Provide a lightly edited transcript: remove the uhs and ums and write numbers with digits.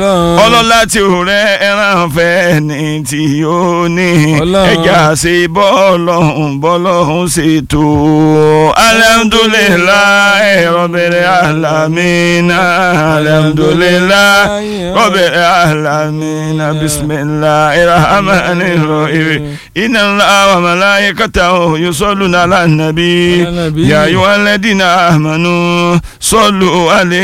ọlọ́lá tí ò rẹ ẹran fẹ́ ní tí ó ní ẹja ṣe bọ́lọ́hún ṣètò alhamdulillahi rabbil alamin alhamdulillahi rabbil alamin bismillahir rahmanir rahim inna allaha wa malaikatahu yusalluna ala nabi ya ayyuhalladhina amanu sallu alayhi